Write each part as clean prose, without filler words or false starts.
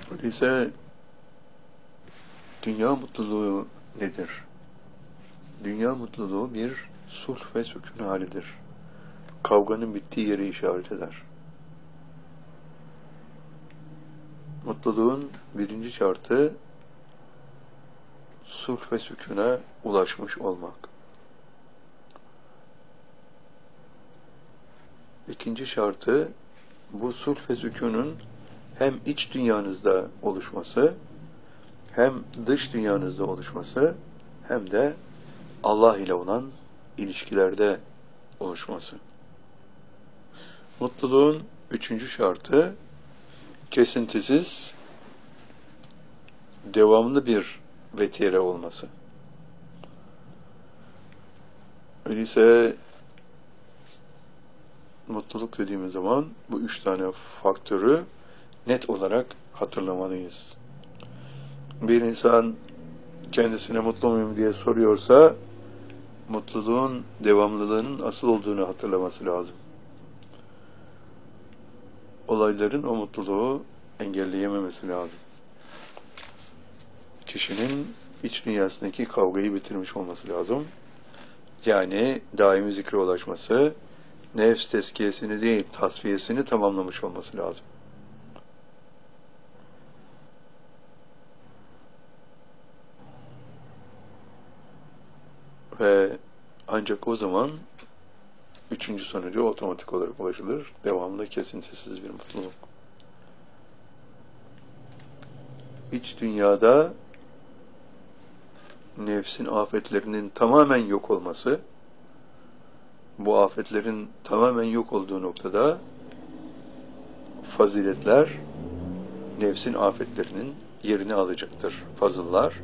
Öyleyse dünya mutluluğu nedir? Dünya mutluluğu bir sulh ve sükun halidir. Kavganın bittiği yeri işaret eder. Mutluluğun birinci şartı sulh ve sükûna ulaşmış olmak. İkinci şartı bu sulh ve sükûnun hem iç dünyanızda oluşması, hem dış dünyanızda oluşması, hem de Allah ile olan ilişkilerde oluşması. Mutluluğun üçüncü şartı kesintisiz, devamlı bir vetire olması. Öyleyse mutluluk dediğimiz zaman bu üç tane faktörü net olarak hatırlamalıyız. Bir insan kendisine mutlu muyum diye soruyorsa, mutluluğun devamlılığının asıl olduğunu hatırlaması lazım. Olayların o mutluluğu engelleyememesi lazım. Kişinin iç dünyasındaki kavgayı bitirmiş olması lazım. Yani daimi zikre ulaşması, nefs tezkiyesini değil, tasfiyesini tamamlamış olması lazım. Ve ancak o zaman üçüncü sonucu otomatik olarak ulaşılır. Devamlı kesintisiz bir mutluluk. İç dünyada nefsin afetlerinin tamamen yok olması, bu afetlerin tamamen yok olduğu noktada faziletler nefsin afetlerinin yerini alacaktır. Fazıllar.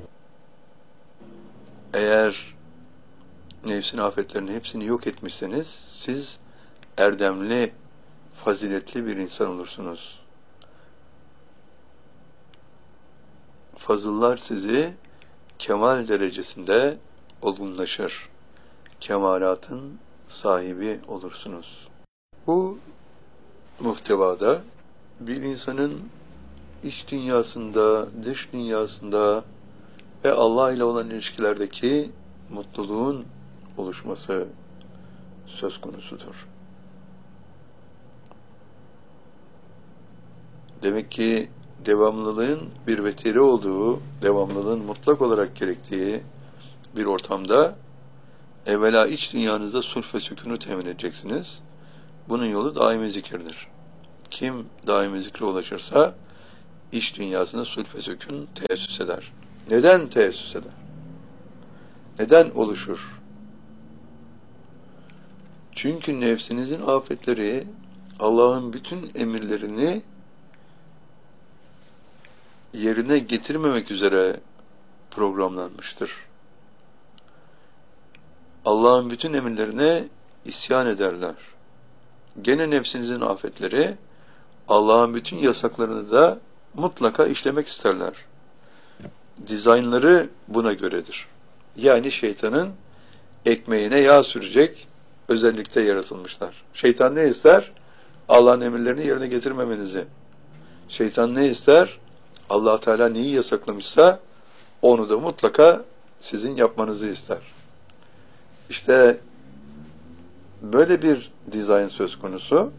Eğer nefsin afetlerinin hepsini yok etmişseniz, siz erdemli, faziletli bir insan olursunuz. Fazıllar sizi kemal derecesinde olgunlaşır. Kemalatın sahibi olursunuz. Bu muhtevada bir insanın iç dünyasında, dış dünyasında ve Allah ile olan ilişkilerdeki mutluluğun oluşması söz konusudur. Demek ki devamlılığın bir vetire olduğu, devamlılığın mutlak olarak gerektiği bir ortamda evvela iç dünyanızda sulh ve sükûnu temin edeceksiniz. Bunun yolu daimi zikirdir. Kim daimi zikre ulaşırsa iç dünyasında sulh ve sükûn teessüs eder. Neden teessüs eder? Neden oluşur? Çünkü nefsinizin afetleri Allah'ın bütün emirlerini yerine getirmemek üzere programlanmıştır. Allah'ın bütün emirlerine isyan ederler. Gene nefsinizin afetleri Allah'ın bütün yasaklarını da mutlaka işlemek isterler. Dizaynları buna göredir. Yani şeytanın ekmeğine yağ sürecek özellikle yaratılmışlar. Şeytan ne ister? Allah'ın emirlerini yerine getirmemenizi. Şeytan ne ister? Allah Teala neyi yasaklamışsa onu da mutlaka sizin yapmanızı ister. İşte böyle bir dizayn söz konusu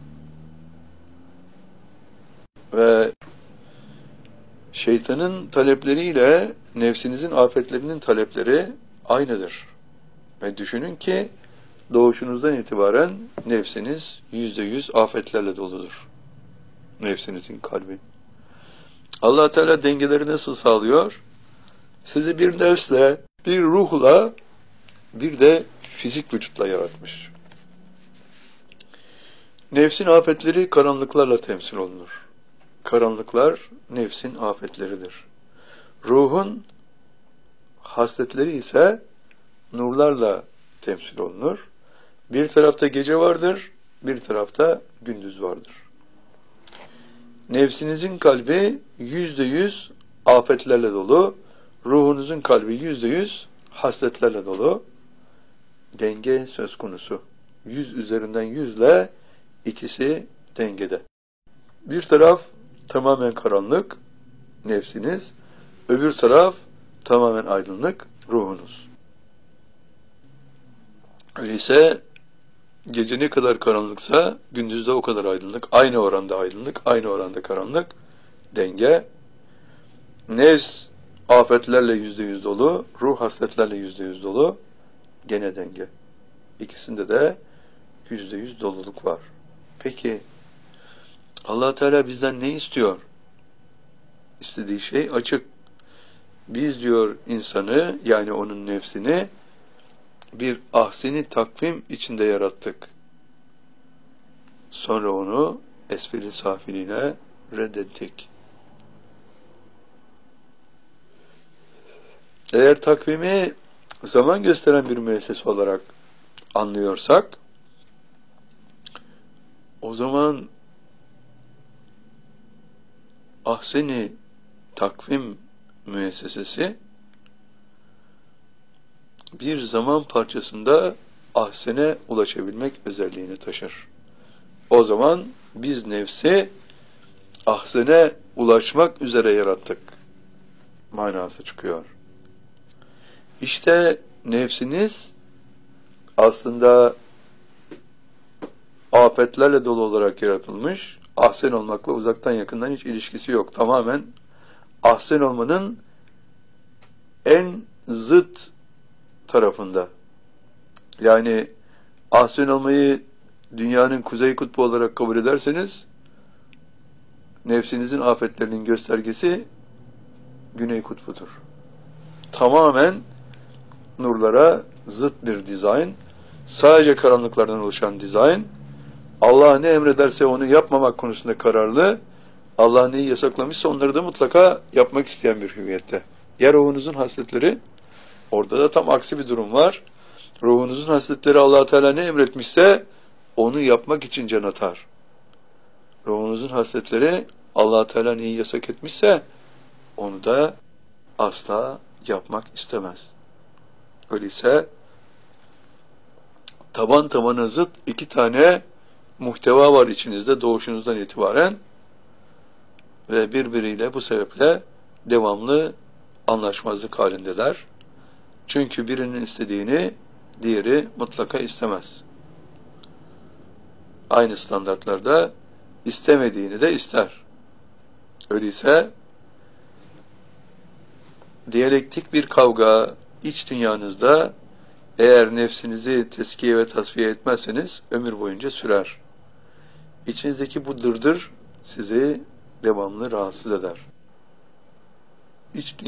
ve şeytanın talepleriyle nefsinizin afetlerinin talepleri aynıdır. Ve düşünün ki doğuşunuzdan itibaren nefsiniz %100 afetlerle doludur. Nefsinizin kalbi. Allah Teala dengeleri nasıl sağlıyor? Sizi bir nefsle, bir ruhla, bir de fizik vücutla yaratmış. Nefsin afetleri karanlıklarla temsil olunur. Karanlıklar nefsin afetleridir. Ruhun hasletleri ise nurlarla temsil olunur. Bir tarafta gece vardır, bir tarafta gündüz vardır. Nefsinizin kalbi %100 afetlerle dolu, ruhunuzun kalbi %100 hasletlerle dolu. Denge söz konusu. 100 üzerinden 100 ile ikisi dengede. Bir taraf tamamen karanlık, nefsiniz, öbür taraf tamamen aydınlık ruhunuz. Öyleyse gece ne kadar karanlıksa gündüzde o kadar aydınlık, aynı oranda aydınlık, aynı oranda karanlık, denge. Nefs afetlerle %100 dolu, ruh hasletlerle %100 dolu, gene denge. İkisinde de %100 doluluk var. Peki Allah Teala bizden ne istiyor? İstediği şey açık. Biz diyor insanı, yani onun nefsini bir ahseni takvim içinde yarattık. Sonra onu esfel-i safiliğine reddettik. Eğer takvimi zaman gösteren bir müessese olarak anlıyorsak, o zaman ahseni takvim müessesesi bir zaman parçasında ahsene ulaşabilmek özelliğini taşır. O zaman biz nefsi ahsene ulaşmak üzere yarattık manası çıkıyor. İşte nefsiniz aslında afetlerle dolu olarak yaratılmış, ahsen olmakla uzaktan yakından hiç ilişkisi yok. Tamamen ahsen olmanın en zıt tarafında. Yani ahsen olmayı dünyanın kuzey kutbu olarak kabul ederseniz, nefsinizin afetlerinin göstergesi güney kutbudur. Tamamen nurlara zıt bir dizayn, sadece karanlıklardan oluşan dizayn, Allah ne emrederse onu yapmamak konusunda kararlı, Allah neyi yasaklamışsa onları da mutlaka yapmak isteyen bir hüviyette. Ya ruhunuzun hasletleri, orada da tam aksi bir durum var. Ruhunuzun hasletleri Allah Teala ne emretmişse onu yapmak için can atar. Ruhunuzun hasletleri Allah Teala neyi yasak etmişse onu da asla yapmak istemez. Öyleyse taban tabana zıt iki tane muhteva var içinizde doğuşunuzdan itibaren ve birbiriyle bu sebeple devamlı anlaşmazlık halindeler. Çünkü birinin istediğini diğeri mutlaka istemez. Aynı standartlarda istemediğini de ister. Öyleyse diyalektik bir kavga iç dünyanızda eğer nefsinizi teskiye ve tasfiye etmezseniz ömür boyunca sürer. İçinizdeki bu dırdır sizi devamlı rahatsız eder. İç